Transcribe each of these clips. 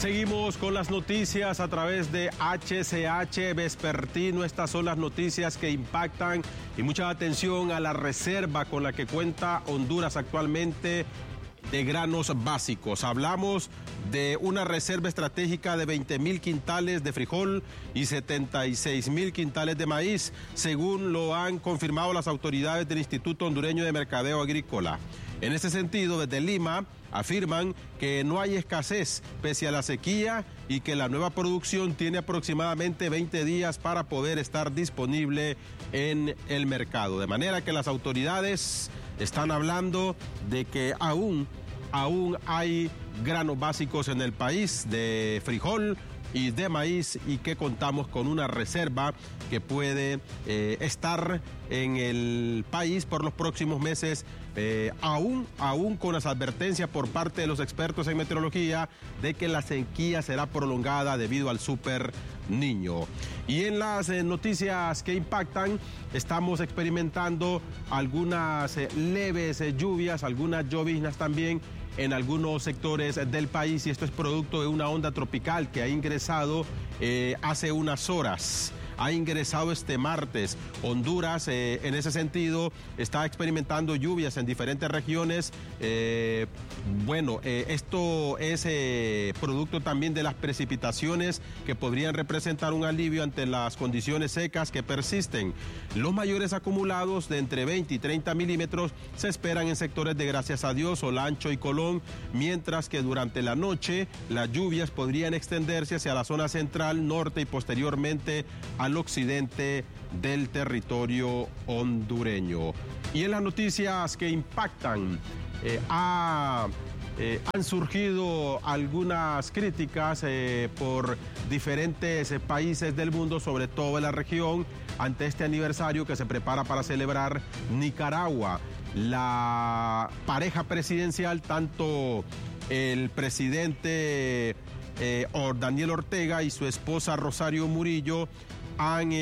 Seguimos con las noticias a través de HCH Vespertino. Estas son las noticias que impactan, y mucha atención a la reserva con la que cuenta Honduras actualmente de granos básicos. Hablamos de una reserva estratégica de 20,000 quintales de frijol y 76,000 quintales de maíz, según lo han confirmado las autoridades del Instituto Hondureño de Mercadeo Agrícola. En ese sentido, desde Lima afirman que no hay escasez pese a la sequía y que la nueva producción tiene aproximadamente 20 días para poder estar disponible en el mercado. De manera que las autoridades están hablando de que aún hay granos básicos en el país de frijol y de maíz, y que contamos con una reserva que puede estar en el país por los próximos meses, aún con las advertencias por parte de los expertos en meteorología de que la sequía será prolongada debido al Super Niño. Y en las noticias que impactan, estamos experimentando algunas leves lluvias, algunas lloviznas también en algunos sectores del país, y esto es producto de una onda tropical que ha ingresado hace unas horas. Ha ingresado este martes. Honduras, en ese sentido, está experimentando lluvias en diferentes regiones. Esto es producto también de las precipitaciones que podrían representar un alivio ante las condiciones secas que persisten. Los mayores acumulados de entre 20 y 30 milímetros se esperan en sectores de Gracias a Dios, Olancho y Colón, mientras que durante la noche las lluvias podrían extenderse hacia la zona central, norte y posteriormente al occidente del territorio hondureño. Y en las noticias que impactan, han surgido algunas críticas por diferentes países del mundo, sobre todo en la región, ante este aniversario que se prepara para celebrar Nicaragua. La pareja presidencial, tanto el presidente Daniel Ortega y su esposa Rosario Murillo, han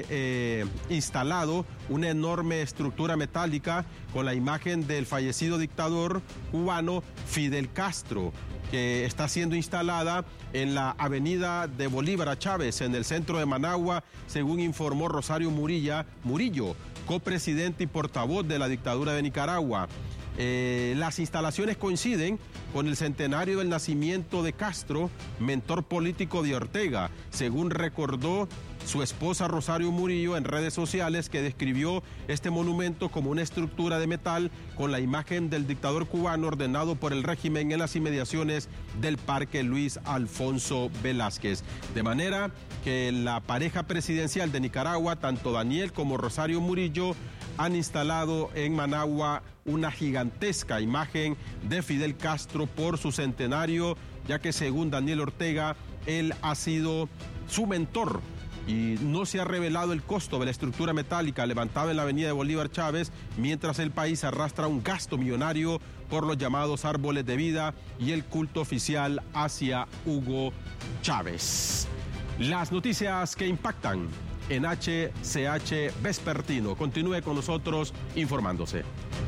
instalado una enorme estructura metálica con la imagen del fallecido dictador cubano Fidel Castro, que está siendo instalada en la avenida de Bolívar a Chávez, en el centro de Managua, según informó Rosario Murillo, copresidente y portavoz de la dictadura de Nicaragua. Las instalaciones coinciden con el centenario del nacimiento de Castro, mentor político de Ortega, según recordó su esposa Rosario Murillo en redes sociales, que describió este monumento como una estructura de metal con la imagen del dictador cubano ordenado por el régimen en las inmediaciones del Parque Luis Alfonso Velázquez. De manera que la pareja presidencial de Nicaragua, tanto Daniel como Rosario Murillo, han instalado en Managua una gigantesca imagen de Fidel Castro por su centenario, ya que según Daniel Ortega, él ha sido su mentor. Y no se ha revelado el costo de la estructura metálica levantada en la avenida de Bolívar Chávez, mientras el país arrastra un gasto millonario por los llamados árboles de vida y el culto oficial hacia Hugo Chávez. Las noticias que impactan en HCH Vespertino. Continúe con nosotros informándose.